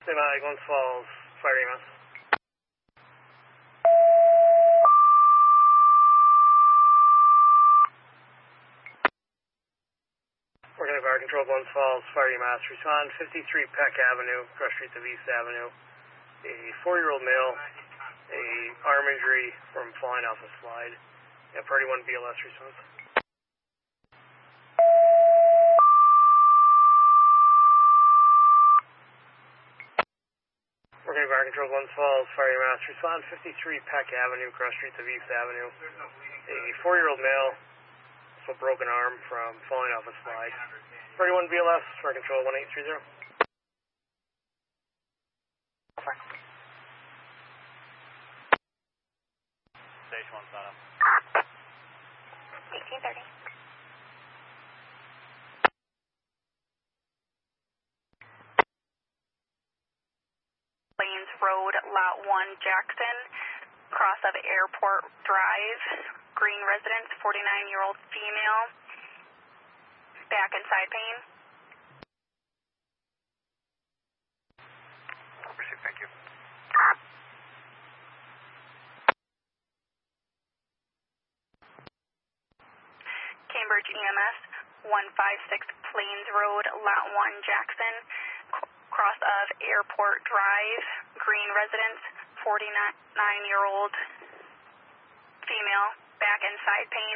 Stand by, Glens Falls, fire EMS. Working at Fire Control, Glens Falls, fire EMS. Respond 53 Peck Avenue, cross streets of East Avenue. A 4-year-old male, a arm injury from falling off a slide. Yeah, Party 1 BLS response. Working at Fire Control, Glens Falls, fire EMS. Respond 53 Peck Avenue, cross streets of East Avenue. A 4-year-old male, a broken arm from falling off a slide. Party 1 BLS, Fire Control 1830. Station 1 setup. 1830. Lanes Road, Lot 1, Jackson, cross of Airport Drive, Green residence, 49-year-old female, back and side pain. Received, thank you. Cambridge EMS, 156 Plains Road, Lot 1, Jackson, cross of Airport Drive, Green residence, 49-year-old female, back and side pain.